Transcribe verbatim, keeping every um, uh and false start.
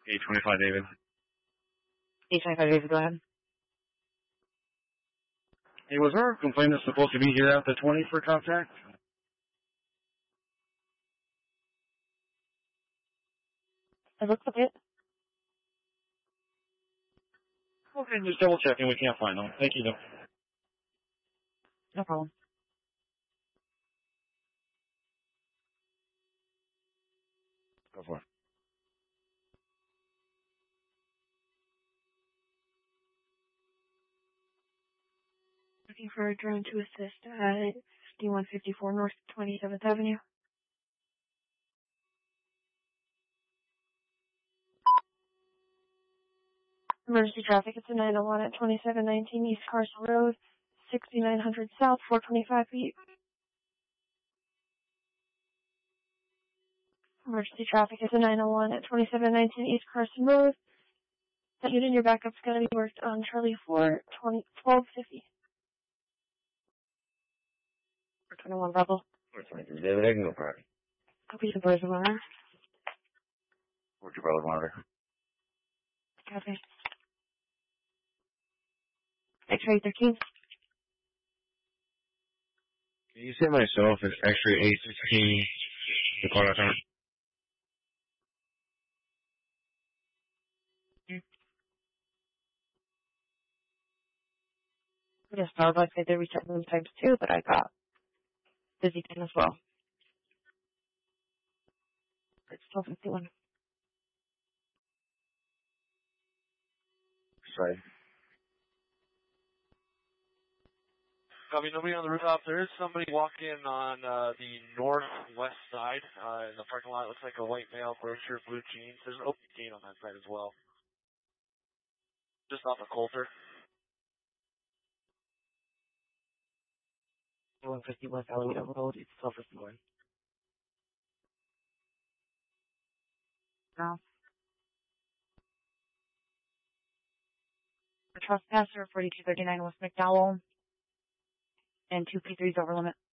eight twenty-five, David. eight twenty-five, David, go ahead. Hey, was our complainant supposed to be here at the twenty for contact? It looks like it. Okay, just double checking. We can't find them. Thank you, though. No problem. Go for it. Looking for a drone to assist at fifty-one fifty-four North twenty-seventh Avenue. Emergency traffic, it's a nine oh one at twenty-seven nineteen East Carson Road, sixty-nine hundred South, four twenty-five feet. Emergency traffic, it's a nine oh one at twenty-seven nineteen East Carson Road. That unit in your backup's going to be worked on Charlie four, twelve fifty. four twenty-one Bravo. four twenty-three, David. I can go for it. Copy the birds alarm. Where's your brother monitor? Copy. X-ray thirteen. Can you say myself it's X-ray eight sixteen, the call that time? Yeah, Starbucks, I did reach out to them times too, but I got busy time as well. It's twelve fifty-one. Sorry. Copy, nobody on the rooftop. There is somebody walking on uh, the northwest side. Uh, in the parking lot, it looks like a white male, blue shirt, blue jeans. There's an open gate on that side as well. Just off of Coulter. one fifty West Alameda Road, it's twelve fifty-one. No. For trespasser, forty-two thirty-nine West McDowell, and two P threes over limit.